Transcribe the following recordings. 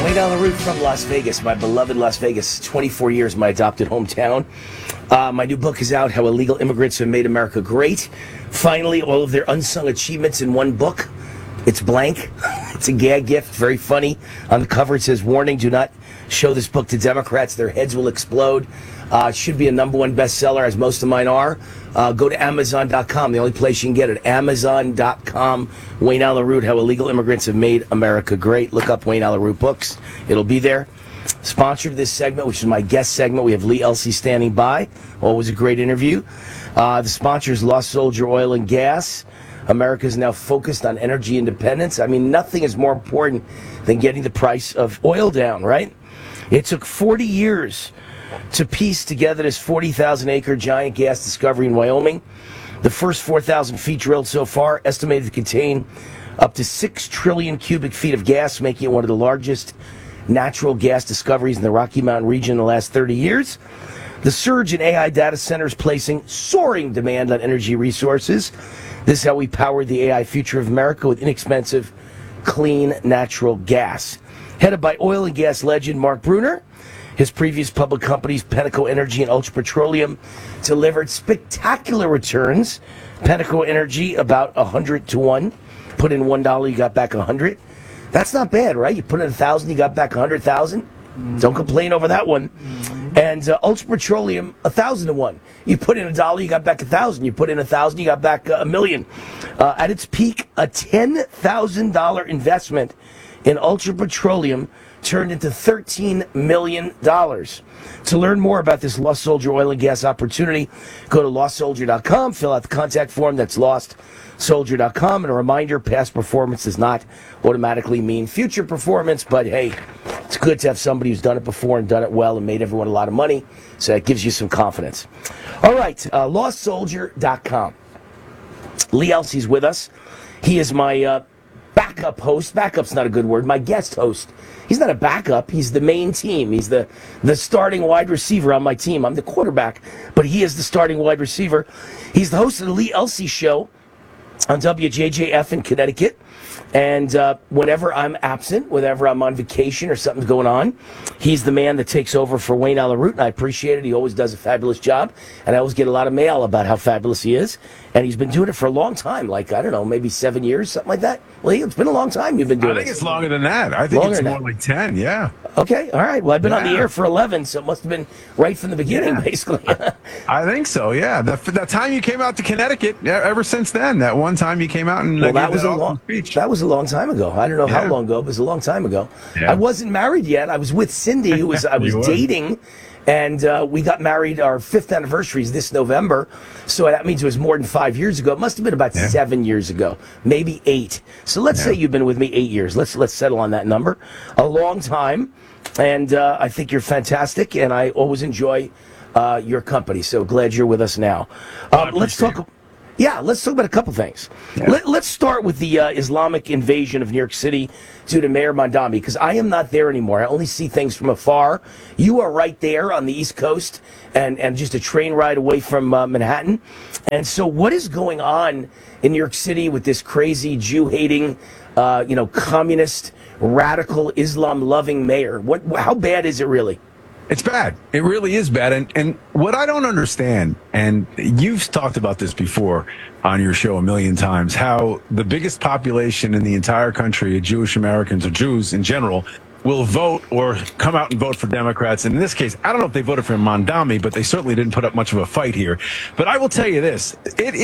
Way down the route from Las Vegas, my beloved Las Vegas. 24 years, my adopted hometown. My new book is out, How Illegal Immigrants Have Made America Great. Finally, all of their unsung achievements in one book. It's blank. It's a gag gift, very funny. On the cover it says, warning, do not show this book to Democrats. Their heads will explode. It should be a #1 bestseller, as most of mine are. Go to Amazon.com, the only place you can get it. Amazon.com, Wayne Allyn Root, How Illegal Immigrants Have Made America Great. Look up Wayne Allyn Root Books. It'll be there. Sponsored this segment, which is my guest segment. We have Lee Elsey standing by. Always a great interview. The sponsor is Lost Soldier Oil and Gas. America is now focused on energy independence. I mean, nothing is more important than getting the price of oil down, right? It took 40 years to piece together this 40,000-acre giant gas discovery in Wyoming. The first 4,000 feet drilled so far, estimated to contain up to 6 trillion cubic feet of gas, making it one of the largest natural gas discoveries in the Rocky Mountain region in the last 30 years. The surge in AI data centers placing soaring demand on energy resources. This is how we powered the AI future of America with inexpensive, clean, natural gas. Headed by oil and gas legend Mark Brunner, his previous public companies, Penteco Energy and Ultra Petroleum, delivered spectacular returns. Penteco Energy, about 100 to 1. Put in $1, you got back 100. That's not bad, right? You put in 1,000, you got back 100,000. Don't complain over that one. And Ultra Petroleum, 1,000 to 1. You put in $1, you got back 1,000. You put in 1,000, you got back $1 million. At its peak, a $10,000 investment in Ultra Petroleum turned into $13 million. To learn more about this Lost Soldier oil and gas opportunity, go to lostsoldier.com, fill out the contact form. That's lostsoldier.com. And a reminder, past performance does not automatically mean future performance, but hey, it's good to have somebody who's done it before and done it well and made everyone a lot of money, so it gives you some confidence. All right, lostsoldier.com. Lee Elsey's with us. He is my backup host. Backup's not a good word. My guest host. He's not a backup. He's the main team. He's the starting wide receiver on my team. I'm the quarterback, but he is the starting wide receiver. He's the host of the Lee Elsey Show on WJJF in Connecticut. And whenever I'm absent, whenever I'm on vacation or something's going on, he's the man that takes over for Wayne Allyn Root, and I appreciate it. He always does a fabulous job, and I always get a lot of mail about how fabulous he is. And he's been doing it for a long time, like, I don't know, maybe 7 years, something like that. Well, it's been a long time you've been doing it. I think it's longer than that. I think it's more like 10, yeah. Okay, all right. Well, I've been on the air for 11, so it must have been right from the beginning, basically. I think so, yeah. That time you came out to Connecticut, ever since then, that one time you came out and that was a long time ago. I don't know how long ago, but it was a long time ago. Yeah. I wasn't married yet. I was with Cindy, who I was dating, and we got married. Our 5th anniversary is this November, so that means it was more than 5 years ago. It must have been about 7 years ago, maybe 8. So let's say you've been with me 8 years. Let's settle on that number. A long time, and I think you're fantastic, and I always enjoy your company. So glad you're with us now. Let's talk. Yeah, let's talk about a couple things. Yeah. Let's start with the Islamic invasion of New York City due to Mayor Mamdani, because I am not there anymore. I only see things from afar. You are right there on the East Coast and just a train ride away from Manhattan. And so what is going on in New York City with this crazy Jew-hating, communist, radical, Islam-loving mayor? How bad is it really? It's bad. It really is bad. And what I don't understand, and you've talked about this before on your show a million times, how the biggest population in the entire country of Jewish Americans or Jews in general will vote or come out and vote for Democrats. And in this case, I don't know if they voted for Mamdani, but they certainly didn't put up much of a fight here. But I will tell you this,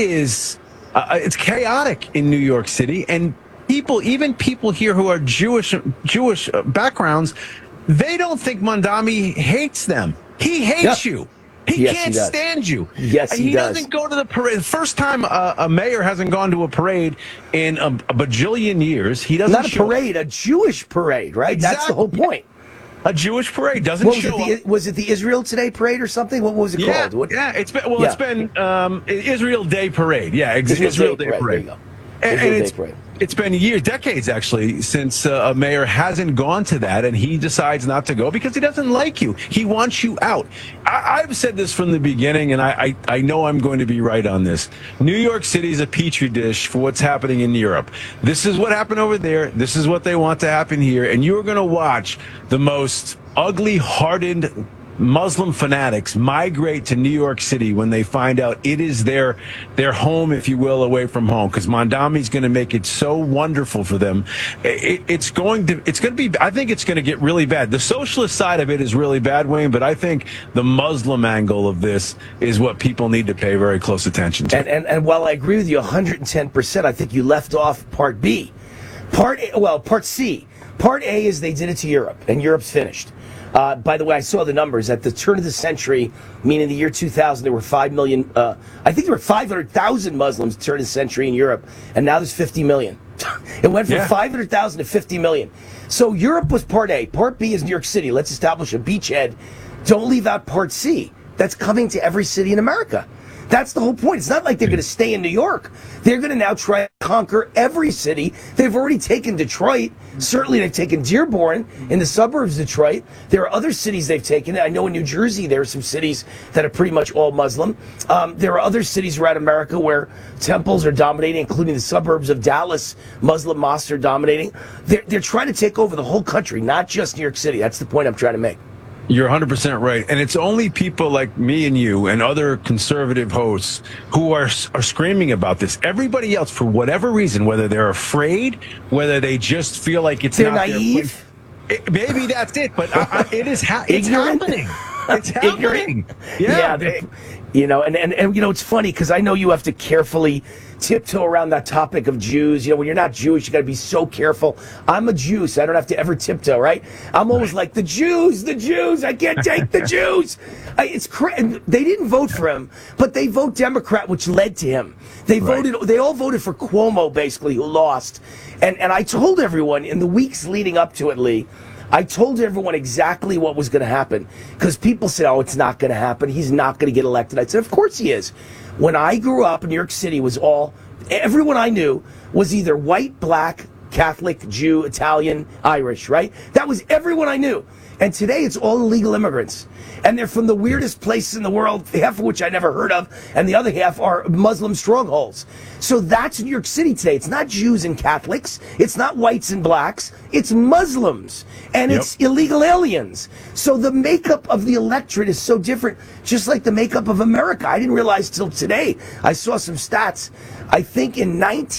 it's chaotic in New York City, and even people here who are Jewish backgrounds, they don't think Mamdani hates them. He hates you. He can't stand you. Yes, he does. Doesn't go to the parade. The first time a mayor hasn't gone to a parade in a bajillion years. He doesn't. Not a parade, a Jewish parade, right? Exactly. That's the whole point. A Jewish parade doesn't show up. Was it the Israel Today parade or something? What was it called? It's been Israel Day Parade. Yeah, Israel Day Parade. And It's been years, decades actually, since a mayor hasn't gone to that, and he decides not to go because he doesn't like you. He wants you out. I've said this from the beginning, and I know I'm going to be right on this. New York City is a petri dish for what's happening in Europe. This is what happened over there. This is what they want to happen here, and you're going to watch the most ugly, hardened Muslim fanatics migrate to New York City when they find out it is their home, if you will, away from home. Because Mondami's going to make it so wonderful for them. It's going to be. I think it's going to get really bad. The socialist side of it is really bad, Wayne. But I think the Muslim angle of this is what people need to pay very close attention to. And while I agree with you 110%, I think you left off Part B. Part C. Part A is they did it to Europe, and Europe's finished. By the way, I saw the numbers. At the turn of the century, meaning the year 2000, there were 5 million, I think there were 500,000 Muslims at the turn of the century in Europe, and now there's 50 million. It went from 500,000 to 50 million. So Europe was Part A. Part B is New York City. Let's establish a beachhead. Don't leave out Part C. That's coming to every city in America. That's the whole point. It's not like they're going to stay in New York. They're going to now try to conquer every city. They've already taken Detroit. Certainly they've taken Dearborn in the suburbs of Detroit. There are other cities they've taken. I know in New Jersey there are some cities that are pretty much all Muslim. There are other cities around America where temples are dominating, including the suburbs of Dallas. Muslim mosques are dominating. They're trying to take over the whole country, not just New York City. That's the point I'm trying to make. You're 100% right. And it's only people like me and you and other conservative hosts who are screaming about this. Everybody else, for whatever reason, whether they're afraid, whether they just feel like they're not naive. Maybe that's it. But it is it's happening. It's happening. Yeah. And it's funny because I know you have to carefully tiptoe around that topic of Jews. When you're not Jewish, you got to be so careful. I'm a Jew, so I don't have to ever tiptoe, right? I'm always like, the Jews, I can't take the Jews. It's crazy. They didn't vote for him, but they vote Democrat, which led to him. They all voted for Cuomo, basically, who lost. And I told everyone in the weeks leading up to it, Lee, I told everyone exactly what was going to happen because people said, oh, it's not going to happen. He's not going to get elected. I said, of course he is. When I grew up, New York City everyone I knew was either white, black, Catholic, Jew, Italian, Irish, right? That was everyone I knew. And today it's all illegal immigrants. And they're from the weirdest places in the world, half of which I never heard of, and the other half are Muslim strongholds. So that's New York City today. It's not Jews and Catholics. It's not whites and blacks. It's Muslims. And it's illegal aliens. So the makeup of the electorate is so different, just like the makeup of America. I didn't realize till today. I saw some stats. I think in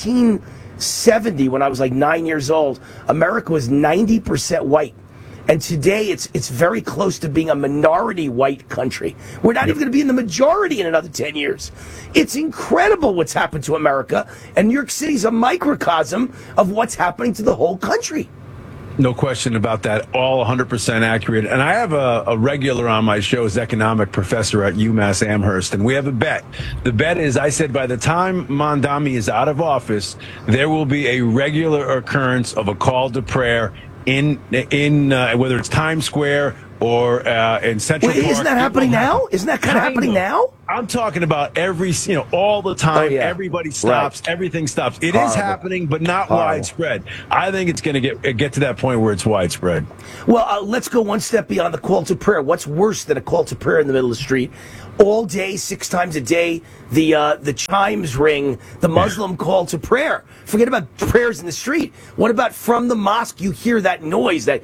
1970, when I was like 9 years old, America was 90% white. And today, it's very close to being a minority white country. We're not even going to be in the majority in another 10 years. It's incredible what's happened to America. And New York City's a microcosm of what's happening to the whole country. No question about that. All 100% accurate. And I have a regular on my show, is economic professor at UMass Amherst, and we have a bet. The bet is, I said, by the time Mondami is out of office, there will be a regular occurrence of a call to prayer in whether it's Times Square or in Central Park. Isn't that happening now? Isn't that kind of happening now? I'm talking about all the time. Oh, yeah. Everybody stops. Right. Everything stops. It is happening, but not widespread. I think it's going to get to that point where it's widespread. Well, let's go one step beyond the call to prayer. What's worse than a call to prayer in the middle of the street? All day, 6 times a day, the chimes ring, the Muslim call to prayer. Forget about prayers in the street. What about from the mosque? You hear that noise, that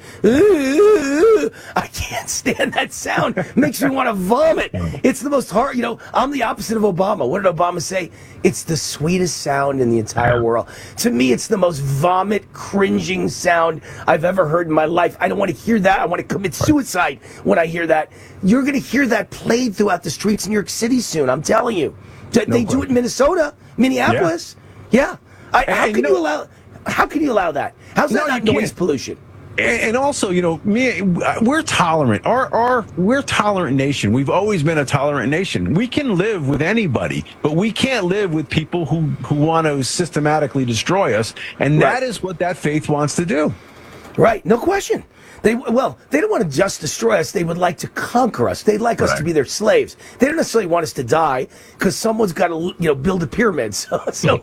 I can't stand that sound. It makes me want to vomit. It's the most hard. I'm the opposite of Obama. What did Obama say? It's the sweetest sound in the entire world. To me, it's the most vomit, cringing sound I've ever heard in my life. I don't want to hear that. I want to commit suicide when I hear that. You're going to hear that played throughout the streets in New York City soon. I'm telling you. They do it in Minnesota, Minneapolis. Yeah. How can you allow that? How's that not noise pollution? And also, we're tolerant. We're a tolerant nation. We've always been a tolerant nation. We can live with anybody, but we can't live with people who want to systematically destroy us. And that is what that faith wants to do. Right, no question. They don't want to just destroy us. They would like to conquer us. They'd like us to be their slaves. They don't necessarily want us to die because someone's got to, build a pyramid. So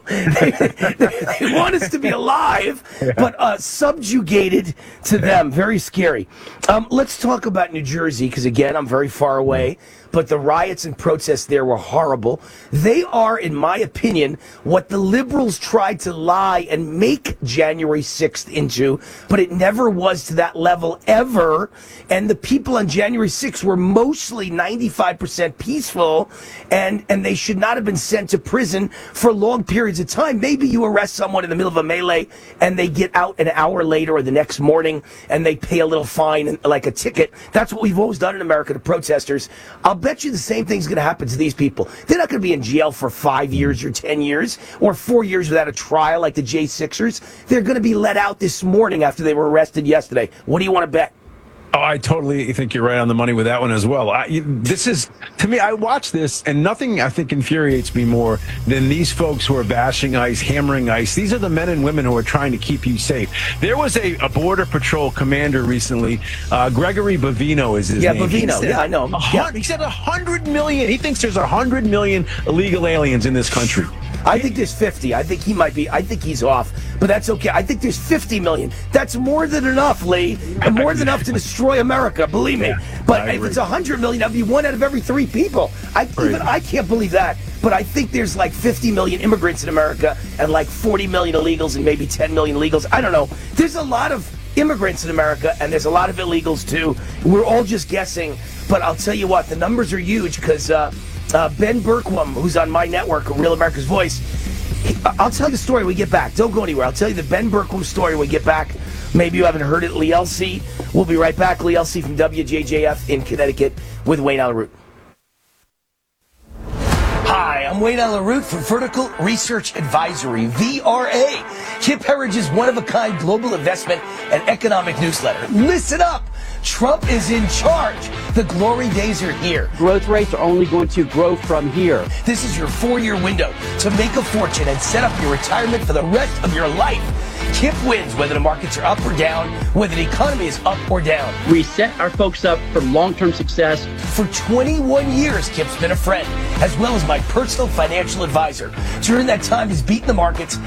they want us to be alive, but subjugated to them. Very scary. Let's talk about New Jersey because, again, I'm very far away. But the riots and protests there were horrible. They are, in my opinion, what the liberals tried to lie and make January 6th into, but it never was to that level ever. And the people on January 6th were mostly 95% peaceful, and they should not have been sent to prison for long periods of time. Maybe you arrest someone in the middle of a melee and they get out an hour later or the next morning and they pay a little fine, like a ticket. That's what we've always done in America to protesters. I'll bet you the same thing's going to happen to these people. They're not going to be in jail for 5 years or 10 years or 4 years without a trial like the J6ers. They're going to be let out this morning after they were arrested yesterday. What do you want to bet? Oh, I totally think you're right on the money with that one as well. This is, to me, I watch this, and nothing, I think, infuriates me more than these folks who are bashing ICE, hammering ICE. These are the men and women who are trying to keep you safe. There was a Border Patrol commander recently, Gregory Bovino is his name. Yeah, Bovino. Yeah, I know him. He said 100 million. He thinks there's 100 million illegal aliens in this country. I think there's 50. I think he's off, but that's okay. I think there's 50 million. That's more than enough, Lee. More than enough to destroy America, believe me. But if it's 100 million, that'd be 1 out of every 3 people. I can't believe that. But I think there's like 50 million immigrants in America and like 40 million illegals and maybe 10 million illegals. I don't know. There's a lot of immigrants in America and there's a lot of illegals too. We're all just guessing. But I'll tell you what, the numbers are huge because Ben Bergquam, who's on my network, Real America's Voice, I'll tell you the story when we get back. Don't go anywhere. I'll tell you the Ben Bergquam story when we get back. Maybe you haven't heard it. Lee Elsey. We'll be right back. Lee Elsey from WJJF in Connecticut with Wayne Allyn Root. Hi, I'm Wayne Allyn Root from Vertical Research Advisory, VRA, Kip Herridge's one-of-a-kind global investment and economic newsletter. Listen up. Trump is in charge. The glory days are here. Growth rates are only going to grow from here. This is your 4-year window to make a fortune and set up your retirement for the rest of your life. Kip wins whether the markets are up or down, whether the economy is up or down. We set our folks up for long-term success. For 21 years, Kip's been a friend, as well as my personal financial advisor. During that time, he's beaten the markets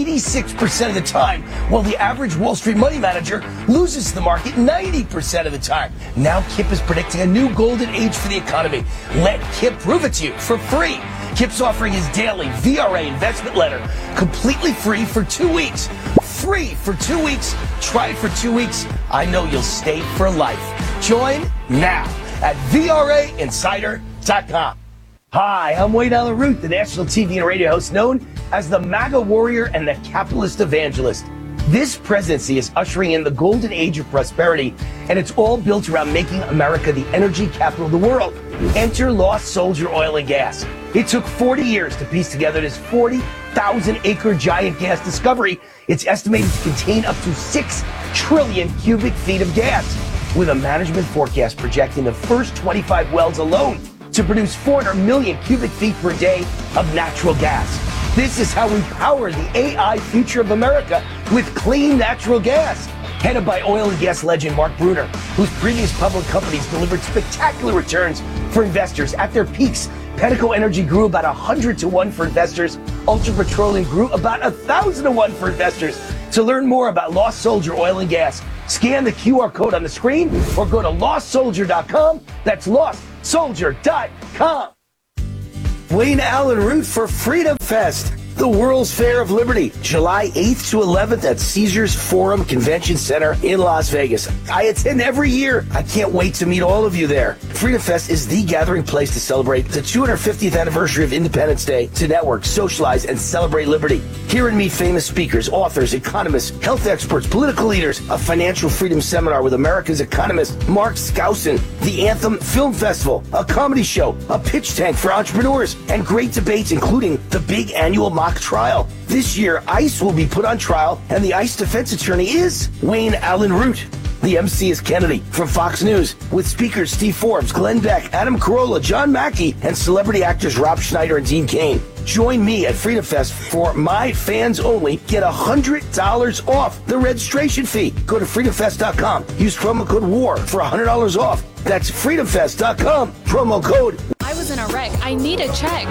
86% of the time, while the average Wall Street money manager loses the market 90% of the time. Now Kip is predicting a new golden age for the economy. Let Kip prove it to you for free. Kip's offering his daily VRA investment letter completely free for 2 weeks. Free for 2 weeks. Try it for 2 weeks. I know you'll stay for life. Join now at VRAinsider.com. Hi, I'm Wayne Allyn Root, the national TV and radio host known as the MAGA warrior and the capitalist evangelist. This presidency is ushering in the golden age of prosperity, and it's all built around making America the energy capital of the world. Enter Lost Soldier Oil and Gas. It took 40 years to piece together this 40,000-acre giant gas discovery. It's estimated to contain up to 6 trillion cubic feet of gas, with a management forecast projecting the first 25 wells alone to produce 400 million cubic feet per day of natural gas. This is how we power the AI future of America with clean natural gas. Headed by oil and gas legend Mark Brunner, whose previous public companies delivered spectacular returns for investors. At their peaks, Pedico Energy grew about 100 to 1 for investors. Ultra Petroleum grew about 1,000 to 1 for investors. To learn more about Lost Soldier Oil and Gas, scan the QR code on the screen or go to lostsoldier.com. That's lostsoldier.com. Wayne Allyn Root for Freedom Fest, the World's Fair of Liberty, July 8th to 11th at Caesars Forum Convention Center in Las Vegas. I attend every year. I can't wait to meet all of you there. Freedom Fest is the gathering place to celebrate the 250th anniversary of Independence Day, to network, socialize, and celebrate liberty. Hear and meet famous speakers, authors, economists, health experts, political leaders, a financial freedom seminar with America's economist Mark Skousen, the Anthem Film Festival, a comedy show, a pitch tank for entrepreneurs, and great debates including the big annual mock trial. This year, ICE will be put on trial, and the ICE defense attorney is Wayne Allyn Root. The MC is Kennedy from Fox News, with speakers Steve Forbes, Glenn Beck, Adam Carolla, John Mackey, and celebrity actors Rob Schneider and Dean Cain. Join me at Freedom Fest for My Fans Only. Get $100 off the registration fee. Go to freedomfest.com. Use promo code WAR for $100 off. That's freedomfest.com. Promo code. I was in a wreck. I need a check.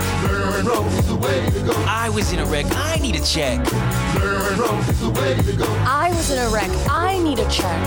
I was in a wreck. I need a check. I was in a wreck. I need a check.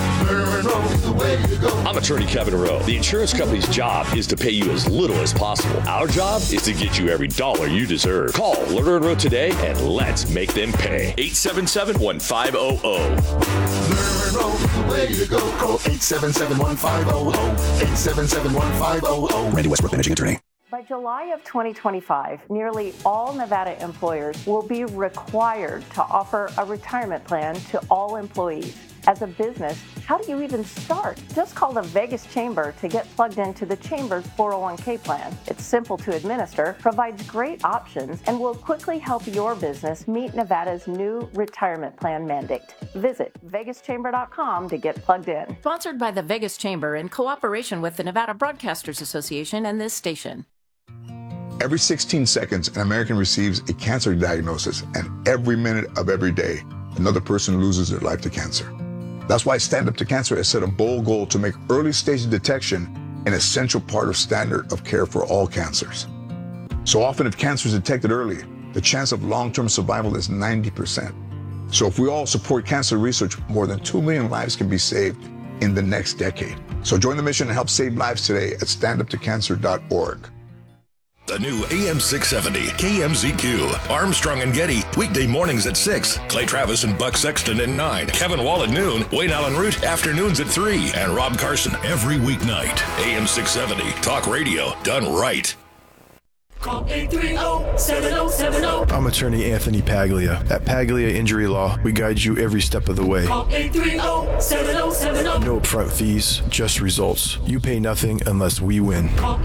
I'm attorney Kevin Rowe. The insurance company's job is to pay you as little as possible. Our job is to get you every dollar you deserve. Call Lerner and Rowe today and let's make them pay. 877-1500. Lerner Rowe is the way to go. Call 877-1500. 877-1500. Randy Westbrook, managing attorney. By July of 2025, nearly all Nevada employers will be required to offer a retirement plan to all employees. As a business, how do you even start? Just call the Vegas Chamber to get plugged into the Chamber's 401k plan. It's simple to administer, provides great options, and will quickly help your business meet Nevada's new retirement plan mandate. Visit vegaschamber.com to get plugged in. Sponsored by the Vegas Chamber in cooperation with the Nevada Broadcasters Association and this station. Every 16 seconds, an American receives a cancer diagnosis, and every minute of every day, another person loses their life to cancer. That's why Stand Up to Cancer has set a bold goal to make early stage detection an essential part of standard of care for all cancers. So often, if cancer is detected early, the chance of long-term survival is 90%. So if we all support cancer research, more than 2 million lives can be saved in the next decade. So join the mission and help save lives today at standuptocancer.org. The new AM 670 KMZQ. Armstrong and Getty, weekday mornings at 6. Clay Travis and Buck Sexton at 9. Kevin Wall at noon. Wayne Allen Root, afternoons at 3. And Rob Carson every weeknight. AM 670, talk radio done right. Call 830-7070. I'm attorney Anthony Paglia. At Paglia Injury Law, we guide you every step of the way. Call 830-7070. No upfront fees, just results. You pay nothing unless we win. Call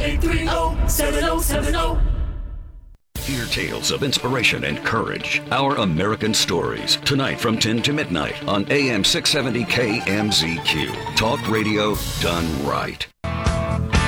830-7070. Hear tales of inspiration and courage. Our American Stories. Tonight from 10 to midnight on AM 670 KMZQ. Talk radio done right.